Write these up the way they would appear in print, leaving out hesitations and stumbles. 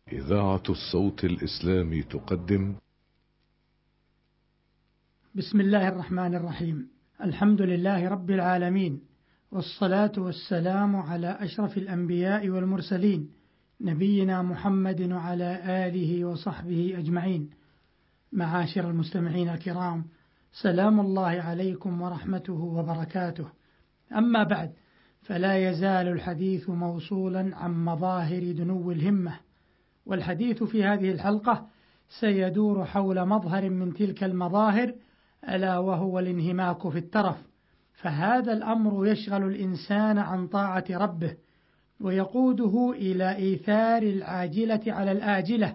إذاعة الصوت الإسلامي تقدم. بسم الله الرحمن الرحيم. الحمد لله رب العالمين، والصلاة والسلام على أشرف الأنبياء والمرسلين، نبينا محمد وعلى آله وصحبه أجمعين. معاشر المستمعين الكرام، سلام الله عليكم ورحمته وبركاته. أما بعد، فلا يزال الحديث موصولا عن مظاهر دنو الهمة، والحديث في هذه الحلقة سيدور حول مظهر من تلك المظاهر، ألا وهو الانهماك في الترف. فهذا الأمر يشغل الإنسان عن طاعة ربه، ويقوده إلى إيثار العاجلة على الآجلة،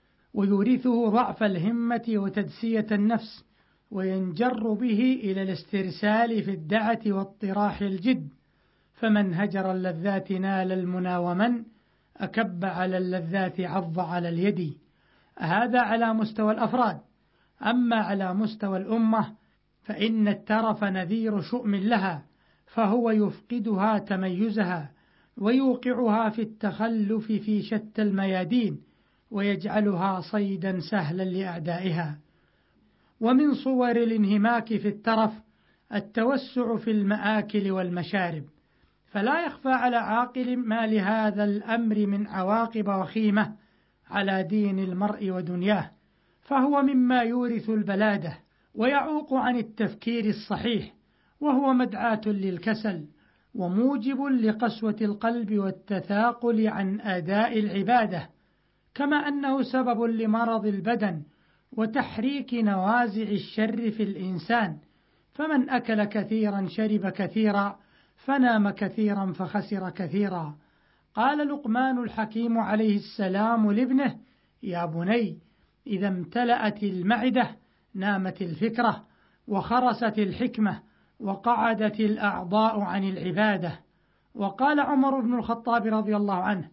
ويورثه ضعف الهمة وتدسية النفس، وينجر به إلى الاسترسال في الدعة واطراح الجد. فمن هجر اللذات نال المنى، ومن أكب على اللذات عض على اليد. هذا على مستوى الأفراد. أما على مستوى الأمة فإن الترف نذير شؤم لها، فهو يفقدها تميزها، ويوقعها في التخلف في شتى الميادين، ويجعلها صيدا سهلا لأعدائها. ومن صور الانهماك في الترف التوسع في المآكل والمشارب، فلا يخفى على عاقل ما لهذا الأمر من عواقب وخيمة على دين المرء ودنياه، فهو مما يورث البلادة ويعوق عن التفكير الصحيح، وهو مدعاة للكسل، وموجب لقسوة القلب والتثاقل عن أداء العبادة، كما أنه سبب لمرض البدن وتحريك نوازع الشر في الإنسان. فمن أكل كثيرا شرب كثيرا، فنام كثيرا فخسر كثيرا. قال لقمان الحكيم عليه السلام لابنه: يا بني، إذا امتلأت المعدة نامت الفكرة، وخرست الحكمة، وقعدت الأعضاء عن العبادة. وقال عمر بن الخطاب رضي الله عنه: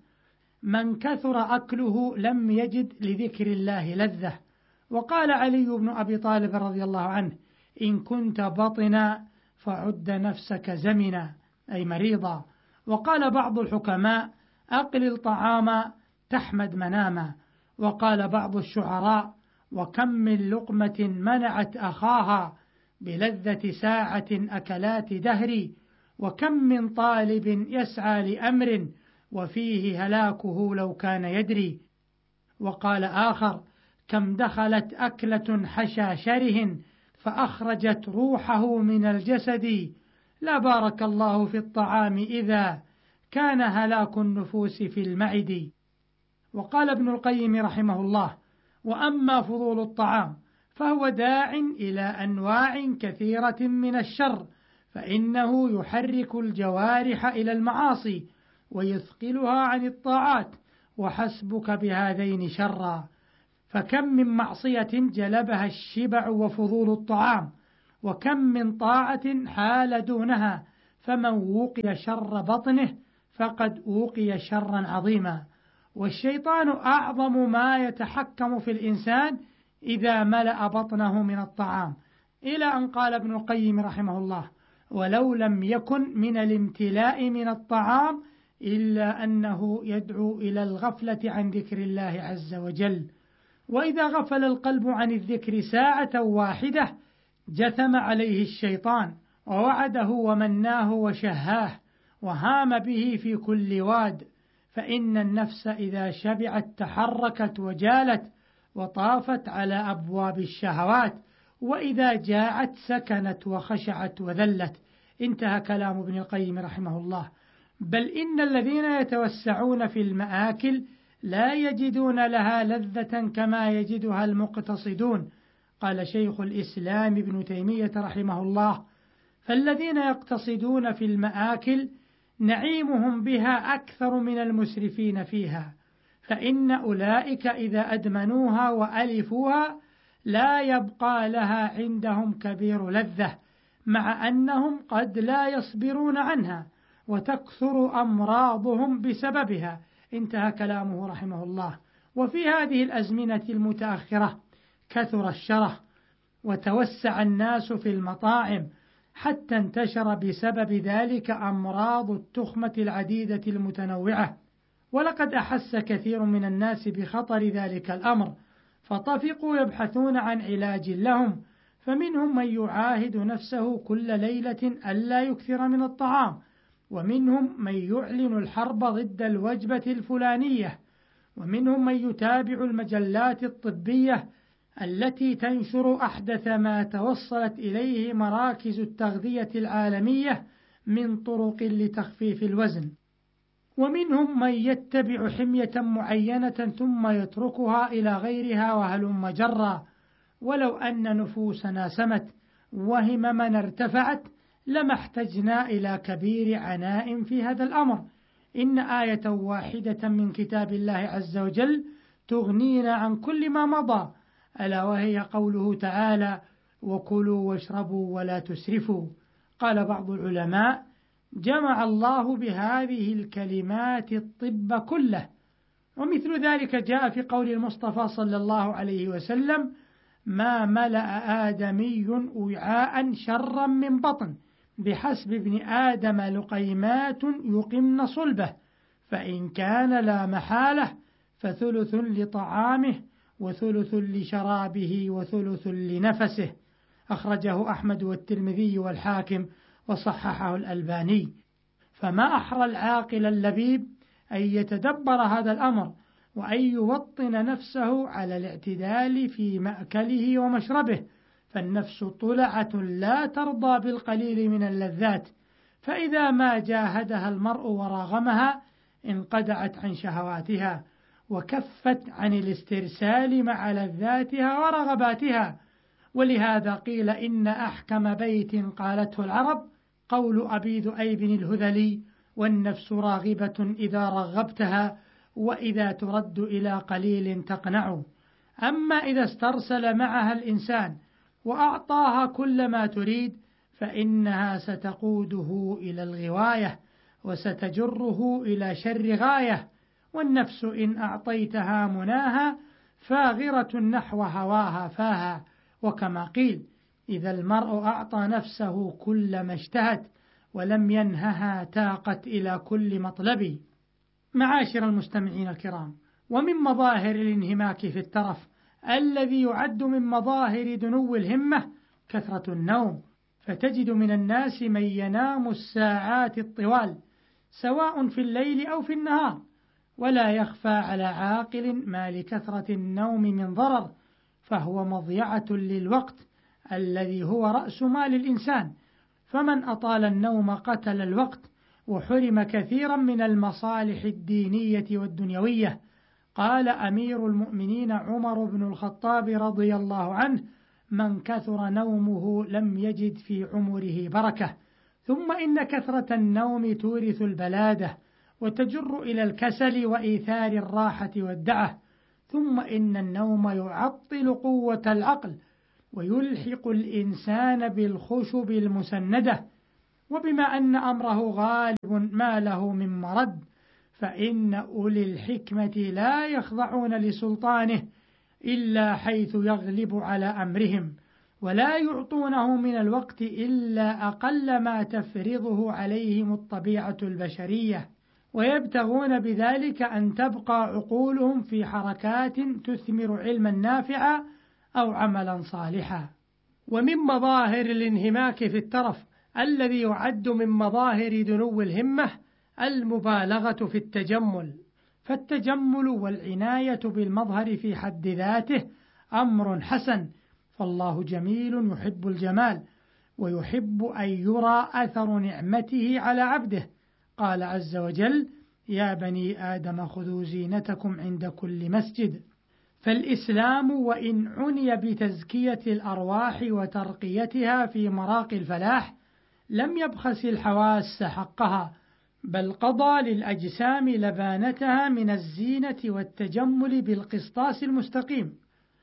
من كثر أكله لم يجد لذكر الله لذة. وقال علي بن أبي طالب رضي الله عنه: إن كنت بطنا فعد نفسك زمنا، أي مريضا. وقال بعض الحكماء: أقلل طعاما تحمد مناما. وقال بعض الشعراء: وكم من لقمة منعت أخاها بلذة ساعة أكلات دهري، وكم من طالب يسعى لأمر وفيه هلاكه لو كان يدري. وقال آخر: كم دخلت أكلة حشى شره فأخرجت روحه من الجسد، لا بارك الله في الطعام إذا كان هلاك النفوس في المعد. وقال ابن القيم رحمه الله: وأما فضول الطعام فهو داع إلى أنواع كثيرة من الشر، فإنه يحرك الجوارح إلى المعاصي ويثقلها عن الطاعات، وحسبك بهذين شرا. فكم من معصية جلبها الشبع وفضول الطعام، وكم من طاعة حال دونها، فمن وقي شر بطنه فقد وقي شرا عظيما. والشيطان أعظم ما يتحكم في الإنسان إذا ملأ بطنه من الطعام، إلى أن قال ابن القيم رحمه الله: ولو لم يكن من الامتلاء من الطعام إلا أنه يدعو إلى الغفلة عن ذكر الله عز وجل. وإذا غفل القلب عن الذكر ساعة واحدة جثم عليه الشيطان، ووعده ومناه وشهاه، وهام به في كل واد. فإن النفس إذا شبعت تحركت وجالت وطافت على أبواب الشهوات، وإذا جاعت سكنت وخشعت وذلت. انتهى كلام ابن القيم رحمه الله. بل إن الذين يتوسعون في المآكل لا يجدون لها لذة كما يجدها المقتصدون. قال شيخ الإسلام ابن تيمية رحمه الله: فالذين يقتصدون في المآكل نعيمهم بها أكثر من المسرفين فيها، فإن أولئك إذا أدمنوها وألفوها لا يبقى لها عندهم كبير لذة، مع أنهم قد لا يصبرون عنها، وتكثر أمراضهم بسببها. انتهى كلامه رحمه الله. وفي هذه الأزمنة المتأخرة كثر الشره، وتوسع الناس في المطاعم، حتى انتشر بسبب ذلك أمراض التخمة العديدة المتنوعة، ولقد أحس كثير من الناس بخطر ذلك الأمر، فطفقوا يبحثون عن علاج لهم، فمنهم من يعاهد نفسه كل ليلة ألا يكثر من الطعام، ومنهم من يعلن الحرب ضد الوجبة الفلانية، ومنهم من يتابع المجلات الطبية التي تنشر أحدث ما توصلت إليه مراكز التغذية العالمية من طرق لتخفيف الوزن، ومنهم من يتبع حمية معينة ثم يتركها إلى غيرها وهلم جرا. ولو أن نفوسنا سمت وهممنا ارتفعت لما احتجنا إلى كبير عناء في هذا الأمر. إن آية واحدة من كتاب الله عز وجل تغنينا عن كل ما مضى، ألا وهي قوله تعالى: وكلوا واشربوا ولا تسرفوا. قال بعض العلماء: جمع الله بهذه الكلمات الطب كله. ومثل ذلك جاء في قول المصطفى صلى الله عليه وسلم: ما ملأ آدمي وعاء شرا من بطن، بحسب ابن آدم لقيمات يقمن صلبه، فإن كان لا محالة فثلث لطعامه وثلث لشرابه وثلث لنفسه. أخرجه أحمد والترمذي والحاكم وصححه الألباني. فما أحرى العاقل اللبيب أن يتدبر هذا الأمر، وأن يوطن نفسه على الاعتدال في مأكله ومشربه، فالنفس طلعة لا ترضى بالقليل من اللذات، فإذا ما جاهدها المرء وراغمها انقدعت عن شهواتها وكفت عن الاسترسال مع لذاتها ورغباتها. ولهذا قيل إن أحكم بيت قالته العرب قول أبي ذؤيب الهذلي: والنفس راغبة إذا رغبتها، وإذا ترد إلى قليل تقنع. أما إذا استرسل معها الإنسان وأعطاها كل ما تريد فإنها ستقوده إلى الغواية وستجره إلى شر غاية. والنفس إن أعطيتها مناها فاغرة نحو هواها فاها. وكما قيل: إذا المرء أعطى نفسه كل ما اشتهت ولم ينهها تاقت إلى كل مطلب. معاشر المستمعين الكرام، ومن مظاهر الانهماك في الترف الذي يعد من مظاهر دنو الهمة كثرة النوم، فتجد من الناس من ينام الساعات الطوال سواء في الليل أو في النهار، ولا يخفى على عاقل ما لكثرة النوم من ضرر، فهو مضيعة للوقت الذي هو رأس مال الإنسان. فمن أطال النوم قتل الوقت وحرم كثيرا من المصالح الدينية والدنيوية. قال أمير المؤمنين عمر بن الخطاب رضي الله عنه: من كثر نومه لم يجد في عمره بركة. ثم إن كثرة النوم تورث البلادة وتجر إلى الكسل وإيثار الراحة والدعة. ثم إن النوم يعطل قوة العقل ويلحق الإنسان بالخشب المسندة. وبما أن أمره غالب ما له من مرد، فإن أولي الحكمة لا يخضعون لسلطانه إلا حيث يغلب على أمرهم، ولا يعطونه من الوقت إلا أقل ما تفرضه عليهم الطبيعة البشرية، ويبتغون بذلك أن تبقى عقولهم في حركات تثمر علما نافعا أو عملا صالحا. ومن مظاهر الانهماك في الترف الذي يعد من مظاهر دنو الهمة المبالغة في التجمل. فالتجمل والعناية بالمظهر في حد ذاته أمر حسن، فالله جميل يحب الجمال ويحب أن يرى أثر نعمته على عبده. قال عز وجل: يا بني آدم خذوا زينتكم عند كل مسجد. فالإسلام وإن عني بتزكية الأرواح وترقيتها في مراقي الفلاح لم يبخس الحواس حقها، بل قضى للأجسام لبانتها من الزينة والتجمل بالقسطاس المستقيم.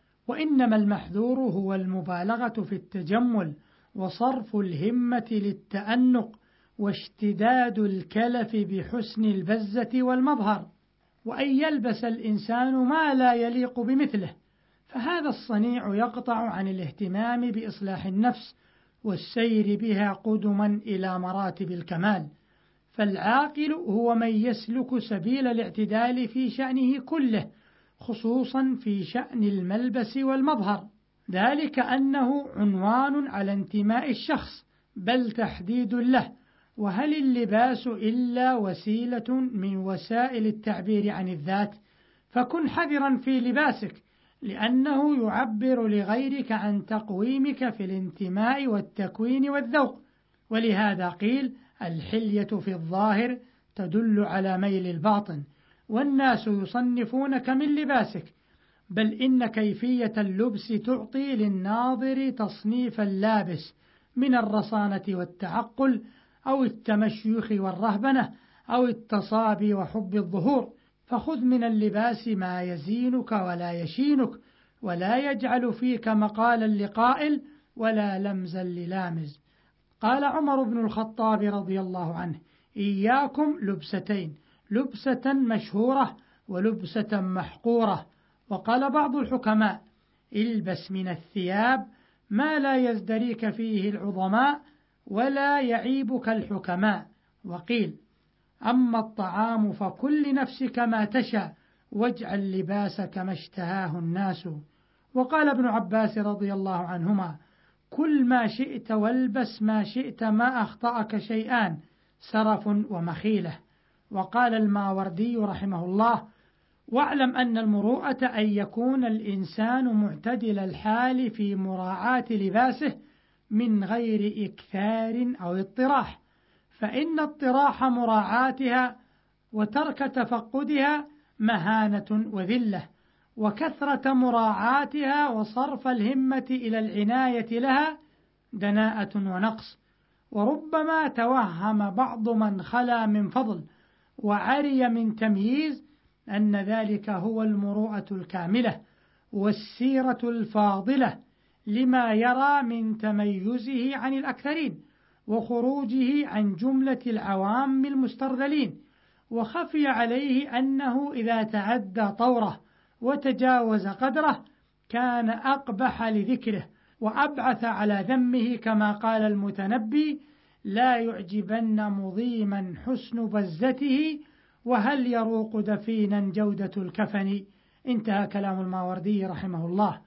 وإنما المحذور هو المبالغة في التجمل وصرف الهمة للتأنق واشتداد الكلف بحسن البزة والمظهر، وأن يلبس الإنسان ما لا يليق بمثله، فهذا الصنيع يقطع عن الاهتمام بإصلاح النفس والسير بها قدما إلى مراتب الكمال. فالعاقل هو من يسلك سبيل الاعتدال في شأنه كله، خصوصا في شأن الملبس والمظهر، ذلك أنه عنوان على انتماء الشخص بل تحديد له. وهل اللباس إلا وسيلة من وسائل التعبير عن الذات؟ فكن حذرا في لباسك، لأنه يعبر لغيرك عن تقويمك في الانتماء والتكوين والذوق. ولهذا قيل: الحلية في الظاهر تدل على ميل الباطن، والناس يصنفونك من لباسك، بل إن كيفية اللبس تعطي للناظر تصنيف اللابس من الرصانة والتعقل، أو التمشيخ والرهبنة، أو التصابي وحب الظهور. فخذ من اللباس ما يزينك ولا يشينك، ولا يجعل فيك مقالا لقائل ولا لمزا للامز. قال عمر بن الخطاب رضي الله عنه: إياكم لبستين، لبسة مشهورة ولبسة محقورة. وقال بعض الحكماء: البس من الثياب ما لا يزدريك فيه العظماء ولا يعيبك الحكماء. وقيل: أما الطعام فكل لنفسك ما تشاء، واجعل لباسك ما اشتهاه الناس. وقال ابن عباس رضي الله عنهما: كل ما شئت والبس ما شئت، ما أخطأك شيئان، سرف ومخيلة. وقال الماوردي رحمه الله: واعلم أن المروءة أن يكون الإنسان معتدل الحال في مراعاة لباسه من غير إكثار أو اطراح، فإن اطراح مراعاتها وترك تفقدها مهانة وذلة، وكثرة مراعاتها وصرف الهمة إلى العناية لها دناءة ونقص. وربما توهم بعض من خلا من فضل وعري من تمييز أن ذلك هو المروءة الكاملة والسيرة الفاضلة، لما يرى من تميزه عن الأكثرين وخروجه عن جملة العوام المسترذلين. وخفي عليه أنه إذا تعدى طوره وتجاوز قدره كان أقبح لذكره وأبعث على ذمه، كما قال المتنبي: لا يعجبن مضيما حسن بزته، وهل يروق دفينا جودة الكفن. انتهى كلام الماوردي رحمه الله.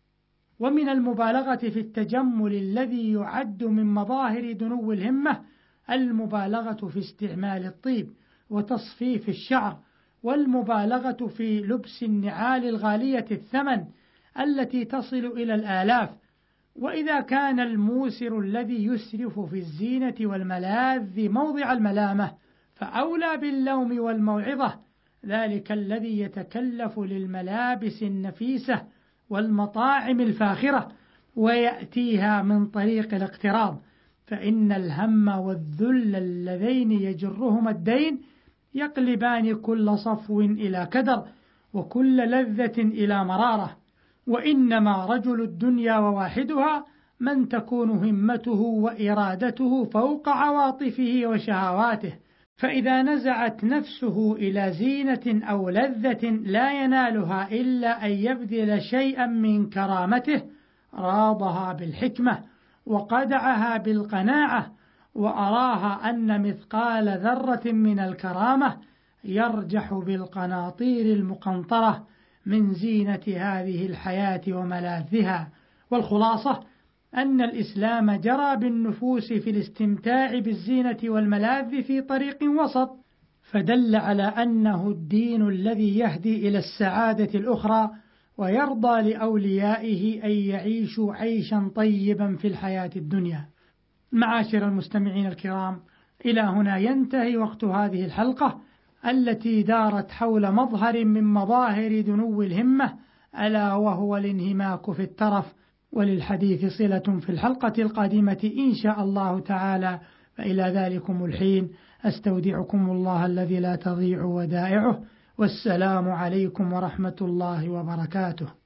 ومن المبالغة في التجمل الذي يعد من مظاهر دنو الهمة المبالغة في استعمال الطيب وتصفيف الشعر، والمبالغة في لبس النعال الغالية الثمن التي تصل إلى الآلاف. وإذا كان الموسر الذي يسرف في الزينة والملاذ موضع الملامة، فأولى باللوم والموعظة ذلك الذي يتكلف للملابس النفيسة والمطاعم الفاخرة ويأتيها من طريق الاقتراض، فإن الهم والذل اللذين يجرهما الدين يقلبان كل صفو إلى كدر وكل لذة إلى مرارة. وإنما رجل الدنيا وواحدها من تكون همته وإرادته فوق عواطفه وشهواته، فإذا نزعت نفسه إلى زينة أو لذة لا ينالها إلا أن يبذل شيئا من كرامته راضها بالحكمة وقدعها بالقناعة، وأراها أن مثقال ذرة من الكرامة يرجح بالقناطير المقنطرة من زينة هذه الحياة وملاذها. والخلاصة أن الإسلام جرى بالنفوس في الاستمتاع بالزينة والملاذ في طريق وسط، فدل على أنه الدين الذي يهدي إلى السعادة الأخرى ويرضى لأوليائه أن يعيشوا عيشا طيبا في الحياة الدنيا. معاشر المستمعين الكرام، إلى هنا ينتهي وقت هذه الحلقة التي دارت حول مظهر من مظاهر دنو الهمة، ألا وهو الانهماك في الترف. وللحديث صلة في الحلقة القادمة إن شاء الله تعالى، فإلى ذلكم الحين أستودعكم الله الذي لا تضيع ودائعه، والسلام عليكم ورحمة الله وبركاته.